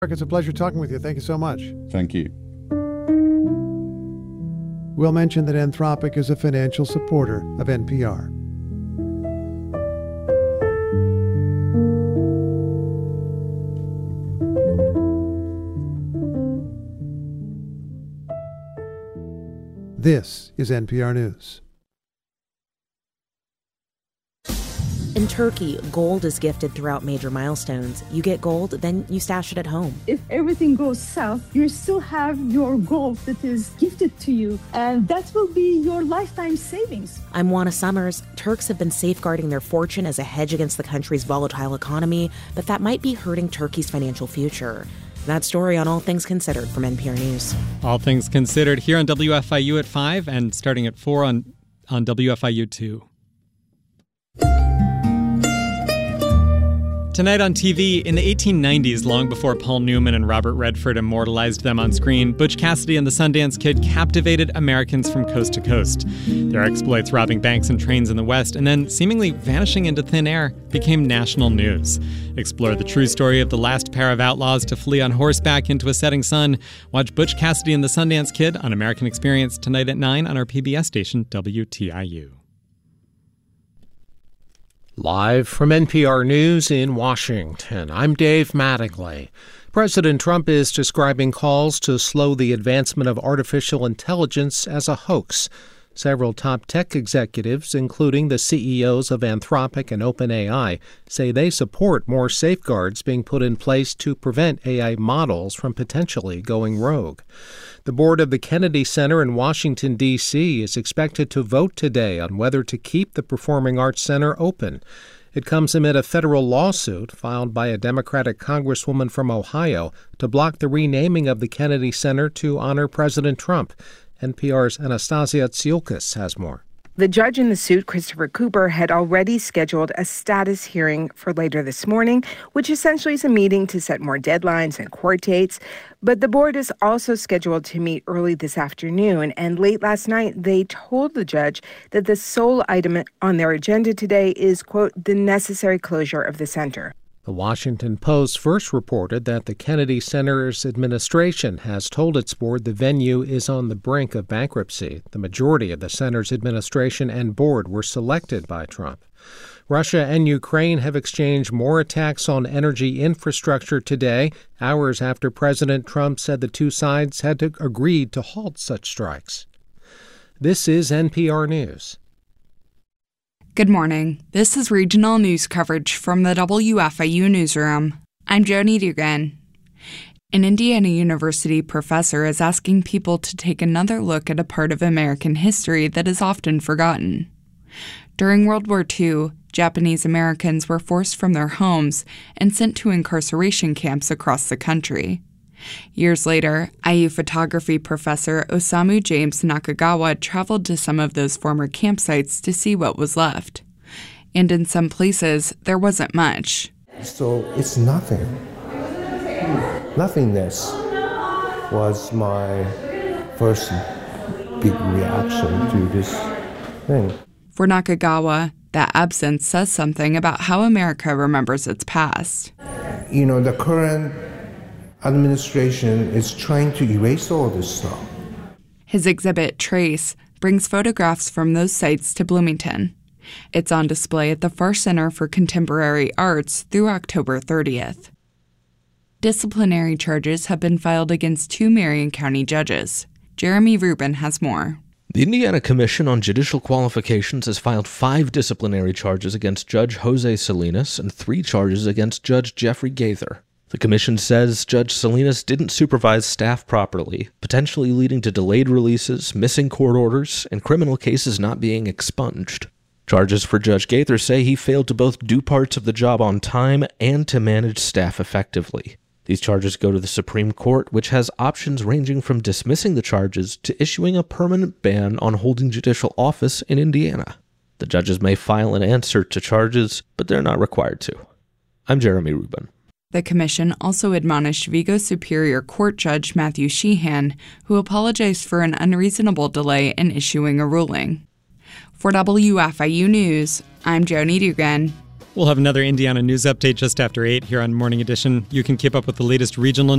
It's a pleasure talking with you. Thank you so much. Thank you. We'll mention that Anthropic is a financial supporter of NPR. This is NPR News. In Turkey, gold is gifted throughout major milestones. You get gold, then you stash it at home. If everything goes south, you still have your gold that is gifted to you, and that will be your lifetime savings. I'm Juana Summers. Turks have been safeguarding their fortune as a hedge against the country's volatile economy, but that might be hurting Turkey's financial future. That story on All Things Considered from NPR News. All Things Considered here on WFIU at 5 and starting at 4 on WFIU 2. Tonight on TV, in the 1890s, long before Paul Newman and Robert Redford immortalized them on screen, Butch Cassidy and the Sundance Kid captivated Americans from coast to coast. Their exploits robbing banks and trains in the West and then seemingly vanishing into thin air became national news. Explore the true story of the last pair of outlaws to flee on horseback into a setting sun. Watch Butch Cassidy and the Sundance Kid on American Experience tonight at 9 on our PBS station, WTIU. Live from NPR News in Washington, I'm Dave Mattingly. President Trump is describing calls to slow the advancement of artificial intelligence as a hoax. Several top tech executives, including the CEOs of Anthropic and OpenAI, say they support more safeguards being put in place to prevent AI models from potentially going rogue. The board of the Kennedy Center in Washington, D.C. is expected to vote today on whether to keep the Performing Arts Center open. It comes amid a federal lawsuit filed by a Democratic congresswoman from Ohio to block the renaming of the Kennedy Center to honor President Trump. NPR's Anastasia Tsiolkas has more. The judge in the suit, Christopher Cooper, had already scheduled a status hearing for later this morning, which essentially is a meeting to set more deadlines and court dates. But the board is also scheduled to meet early this afternoon. And late last night, they told the judge that the sole item on their agenda today is, quote, the necessary closure of the center. The Washington Post first reported that the Kennedy Center's administration has told its board the venue is on the brink of bankruptcy. The majority of the center's administration and board were selected by Trump. Russia and Ukraine have exchanged more attacks on energy infrastructure today, hours after President Trump said the two sides had agreed to halt such strikes. This is NPR News. Good morning. This is regional news coverage from the WFIU newsroom. I'm Joni Dugan. An Indiana University professor is asking people to take another look at a part of American history that is often forgotten. During World War II, Japanese Americans were forced from their homes and sent to incarceration camps across the country. Years later, IU photography professor Osamu James Nakagawa traveled to some of those former campsites to see what was left. And in some places, there wasn't much. So it's nothing. Nothingness was my first big reaction to this thing. For Nakagawa, that absence says something about how America remembers its past. You know, the current administration is trying to erase all this stuff. His exhibit, Trace, brings photographs from those sites to Bloomington. It's on display at the Farr Center for Contemporary Arts through October 30th. Disciplinary charges have been filed against 2 Marion County judges. Jeremy Rubin has more. The Indiana Commission on Judicial Qualifications has filed 5 disciplinary charges against Judge Jose Salinas and 3 charges against Judge Jeffrey Gaither. The commission says Judge Salinas didn't supervise staff properly, potentially leading to delayed releases, missing court orders, and criminal cases not being expunged. Charges for Judge Gaither say he failed to both do parts of the job on time and to manage staff effectively. These charges go to the Supreme Court, which has options ranging from dismissing the charges to issuing a permanent ban on holding judicial office in Indiana. The judges may file an answer to charges, but they're not required to. I'm Jeremy Rubin. The commission also admonished Vigo Superior Court Judge Matthew Sheehan, who apologized for an unreasonable delay in issuing a ruling. For WFIU News, I'm Joni Dugan. We'll have another Indiana news update just after 8 here on Morning Edition. You can keep up with the latest regional